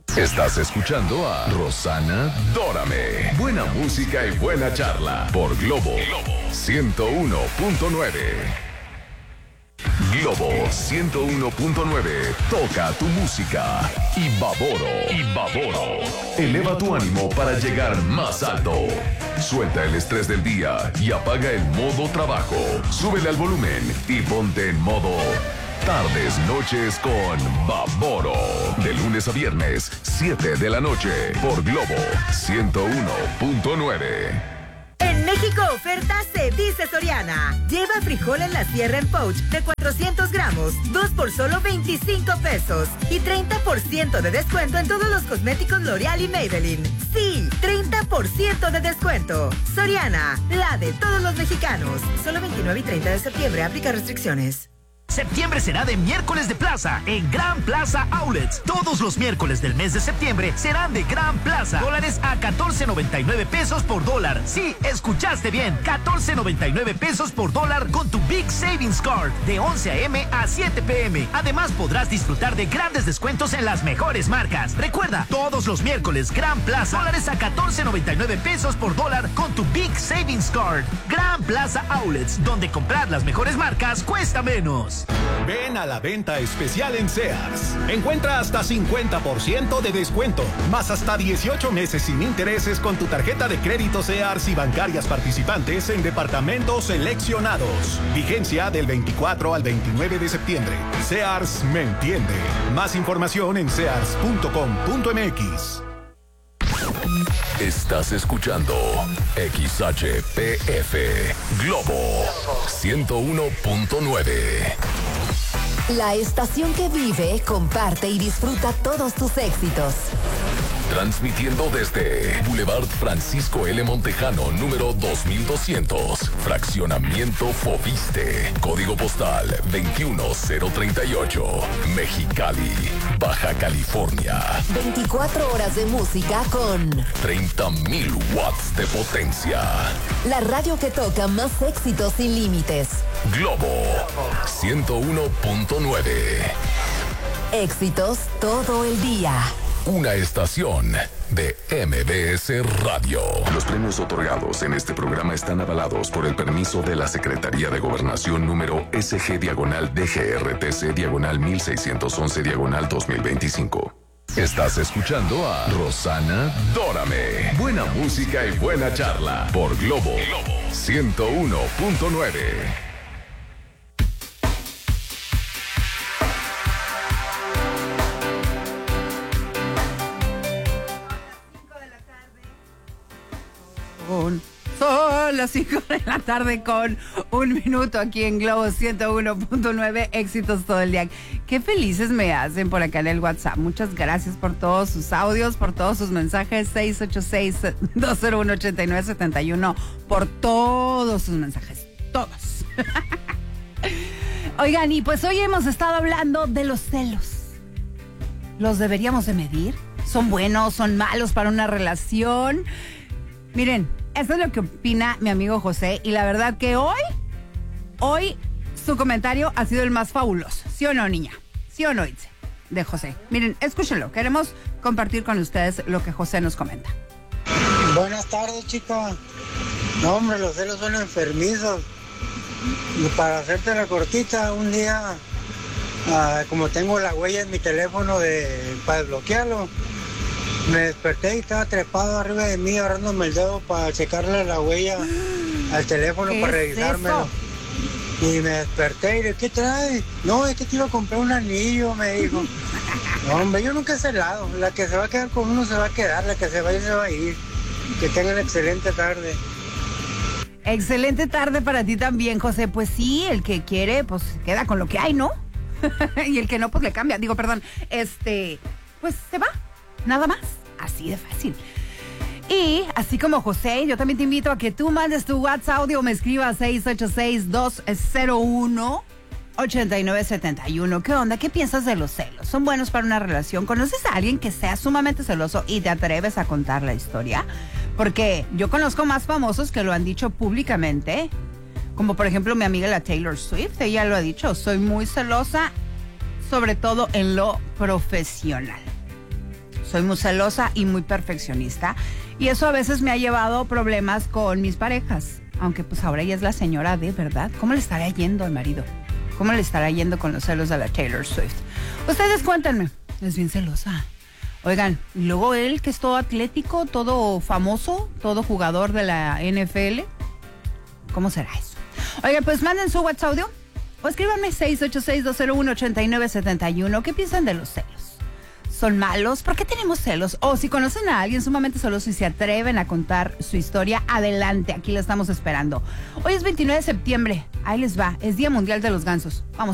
Estás escuchando a Rosana Dórame. Buena música y buena charla por Globo 101.9. Globo 101.9. Toca tu música. Y Baboro. Eleva tu ánimo para llegar más alto. Suelta el estrés del día y apaga el modo trabajo. Súbele al volumen y ponte en modo Tardes, Noches con Baboro. De lunes a viernes, 7 de la noche, por Globo 101.9. En México oferta se dice Soriana. Lleva frijol en la sierra en pouch de 400 gramos, 2 por solo 25 pesos. Y 30% de descuento en todos los cosméticos L'Oreal y Maybelline. Sí, 30% de descuento. Soriana, la de todos los mexicanos. Solo 29 y 30 de septiembre, aplica restricciones. Septiembre será de miércoles de plaza en Gran Plaza Outlets. Todos los miércoles del mes de septiembre serán de Gran Plaza. Dólares a 14.99 pesos por dólar. Sí, escuchaste bien. 14.99 pesos por dólar con tu Big Savings Card de 11 a.m. a 7 p.m. Además podrás disfrutar de grandes descuentos en las mejores marcas. Recuerda, todos los miércoles Gran Plaza. Dólares a 14.99 pesos por dólar con tu Big Savings Card. Gran Plaza Outlets, donde comprar las mejores marcas cuesta menos. Ven a la venta especial en Sears. Encuentra hasta 50% de descuento, más hasta 18 meses sin intereses con tu tarjeta de crédito Sears y bancarias participantes en departamentos seleccionados. Vigencia del 24 al 29 de septiembre. Sears me entiende. Más información en sears.com.mx. Estás escuchando XHPF Globo 101.9. La estación que vive, comparte y disfruta todos tus éxitos. Transmitiendo desde Boulevard Francisco L. Montejano, número 2200, Fraccionamiento Fobiste, Código Postal 21038, Mexicali, Baja California. 24 horas de música con 30,000 watts de potencia. La radio que toca más éxitos sin límites. Globo 101.9. Éxitos todo el día. Una estación de MBS Radio. Los premios otorgados en este programa están avalados por el permiso de la Secretaría de Gobernación número SG-DGRTC-1611-2025. Estás escuchando a Rosana Dórame. Buena música y buena charla por Globo 101.9. Son las 5 de la tarde con 1 minuto aquí en Globo 101.9, éxitos todo el día. Qué felices me hacen por acá en el WhatsApp. Muchas gracias por todos sus audios, por todos sus mensajes. 686-201-8971, por todos sus mensajes, todos. Oigan, y pues hoy hemos estado hablando de los celos. ¿Los deberíamos de medir? ¿Son buenos, son malos para una relación? Miren, esto es lo que opina mi amigo José, y la verdad que hoy su comentario ha sido el más fabuloso. ¿Sí o no, niña? ¿Sí o no, Itze? De José. Miren, escúchenlo. Queremos compartir con ustedes lo que José nos comenta. Buenas tardes, chica. No, hombre, los celos son enfermizos. Y para hacerte la cortita, un día, como tengo la huella en mi teléfono para desbloquearlo, me desperté y estaba trepado arriba de mí, agarrándome el dedo para checarle la huella al teléfono para revisármelo. Y me desperté y le dije, ¿qué trae? No, es que te iba a comprar un anillo, me dijo. No, hombre, yo nunca he celado. La que se va a quedar con uno se va a quedar, la que se va a ir se va a ir. Que tengan excelente tarde. Excelente tarde para ti también, José. Pues sí, el que quiere, pues queda con lo que hay, ¿no? Y el que no, pues le cambia. Digo, perdón, pues se va. Nada más, así de fácil. Y así como José, yo también te invito a que tú mandes tu WhatsApp audio o me escribas 686-201-8971. ¿Qué onda? ¿Qué piensas de los celos? ¿Son buenos para una relación? ¿Conoces a alguien que sea sumamente celoso y te atreves a contar la historia? Porque yo conozco más famosos que lo han dicho públicamente, como por ejemplo mi amiga la Taylor Swift. Ella lo ha dicho, soy muy celosa, sobre todo en lo profesional. Soy muy celosa y muy perfeccionista. Y eso a veces me ha llevado problemas con mis parejas. Aunque pues ahora ella es la señora de, ¿verdad? ¿Cómo le estará yendo al marido? ¿Cómo le estará yendo con los celos de la Taylor Swift? Ustedes cuéntenme. Es bien celosa. Oigan, y luego él, que es todo atlético, todo famoso, todo jugador de la NFL. ¿Cómo será eso? Oigan, pues manden su WhatsApp audio o escríbanme 686-201-8971. ¿Qué piensan de los celos? ¿Son malos? ¿Por qué tenemos celos? O si conocen a alguien sumamente celoso y se atreven a contar su historia, adelante, aquí la estamos esperando. Hoy es 29 de septiembre, ahí les va, es Día Mundial de los Gansos. Vamos.